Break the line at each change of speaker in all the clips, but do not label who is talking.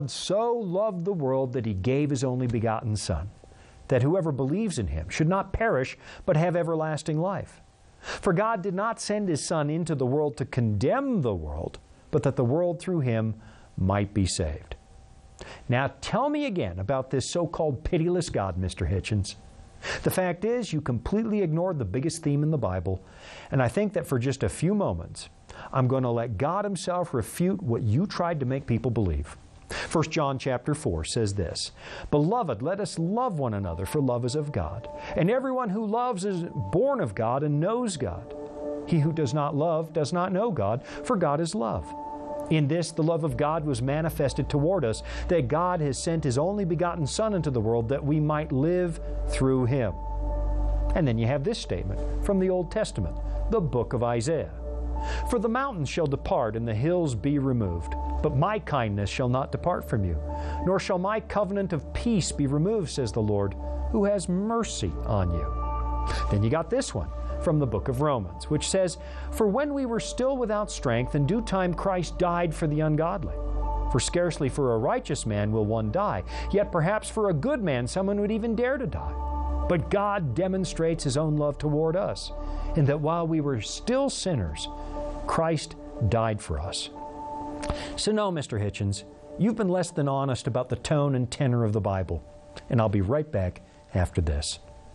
so loved the world that He gave His only begotten Son, that whoever believes in Him should not perish, but have everlasting life. For God did not send His Son into the world to condemn the world, but that the world through Him might be saved. Now tell me again about this so-called pitiless God, Mr. Hitchens. The fact is, you completely ignored the biggest theme in the Bible, and I think that for just a few moments, I'm going to let God Himself refute what you tried to make people believe. 1 John chapter 4 says this, "Beloved, let us love one another, for love is of God. And everyone who loves is born of God and knows God. He who does not love does not know God, for God is love. In this the love of God was manifested toward us, that God has sent His only begotten Son into the world that we might live through Him." And then you have this statement from the Old Testament, the book of Isaiah. "For the mountains shall depart and the hills be removed, but my kindness shall not depart from you, nor shall my covenant of peace be removed, says the Lord, who has mercy on you." Then you got this one from the book of Romans, which says, "For when we were still without strength, in due time Christ died for the ungodly. For scarcely for a righteous man will one die, yet perhaps for a good man someone would even dare to die. But God demonstrates His own love toward us, in that while we were still sinners, Christ died for us." So no, Mr. Hitchens, you've been less than honest about the tone and tenor of the Bible. And I'll be right back after this.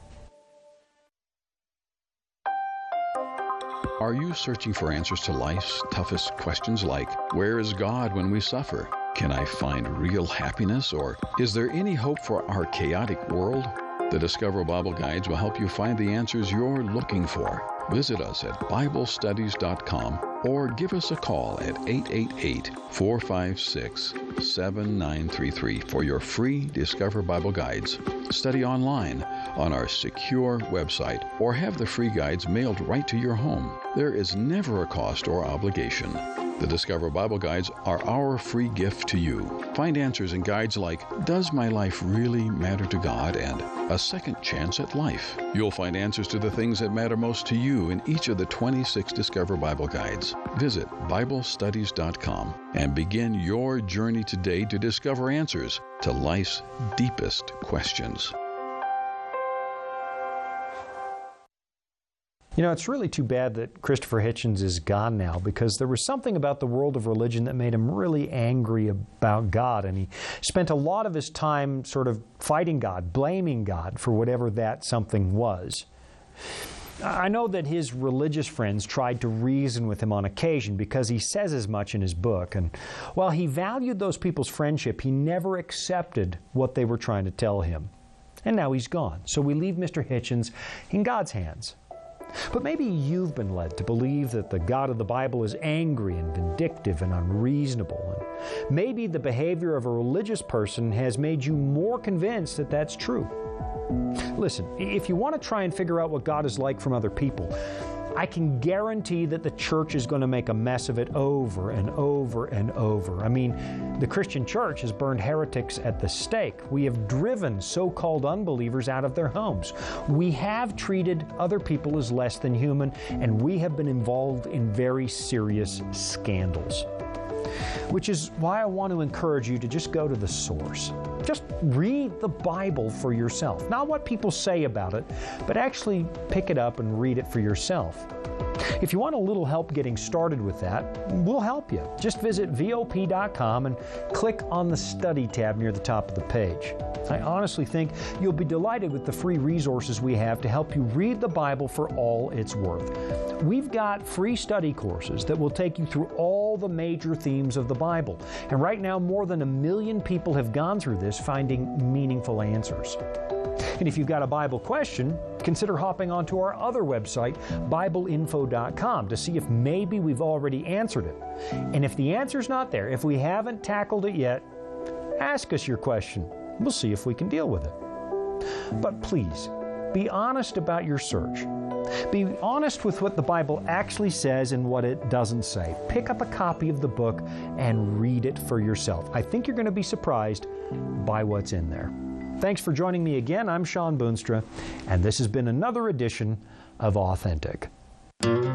Are you searching for answers to life's toughest questions like, where is God when we suffer? Can I find real happiness? Or is there any hope for our chaotic world? The Discover Bible Guides will help you find the answers you're looking for. Visit us at BibleStudies.com or give us a call at 888-456-7933 for your free Discover Bible Guides. Study online on our secure website or have the free guides mailed right to your home. There is never a cost or obligation. The Discover Bible Guides are our free gift to you. Find answers in guides like, Does My Life Really Matter to God? And A Second Chance at Life. You'll find answers to the things that matter most to you in each of the 26 Discover Bible Guides. Visit BibleStudies.com and begin your journey today to discover answers to life's deepest questions.
You know, it's really too bad that Christopher Hitchens is gone now, because there was something about the world of religion that made him really angry about God, and he spent a lot of his time sort of fighting God, blaming God for whatever that something was. I know that his religious friends tried to reason with him on occasion because he says as much in his book, and while he valued those people's friendship, he never accepted what they were trying to tell him. And now he's gone, so we leave Mr. Hitchens in God's hands. But maybe you've been led to believe that the God of the Bible is angry and vindictive and unreasonable. And maybe the behavior of a religious person has made you more convinced that that's true. Listen, if you want to try and figure out what God is like from other people, I can guarantee that the church is going to make a mess of it over and over and over. I mean, the Christian church has burned heretics at the stake. We have driven so-called unbelievers out of their homes. We have treated other people as less than human, and we have been involved in very serious scandals. Which is why I want to encourage you to just go to the source. Just read the Bible for yourself. Not what people say about it, but actually pick it up and read it for yourself. If you want a little help getting started with that, we'll help you. Just visit VOP.com and click on the Study tab near the top of the page. I honestly think you'll be delighted with the free resources we have to help you read the Bible for all it's worth. We've got free study courses that will take you through all the major themes of the Bible. And right now, more than 1 million people have gone through this, finding meaningful answers. And if you've got a Bible question, consider hopping onto our other website, BibleInfo.com, to see if maybe we've already answered it. And if the answer's not there, if we haven't tackled it yet, ask us your question. We'll see if we can deal with it. But please, be honest about your search. Be honest with what the Bible actually says and what it doesn't say. Pick up a copy of the book and read it for yourself. I think you're going to be surprised by what's in there. Thanks for joining me again. I'm Sean Boonstra, and this has been another edition of Authentic.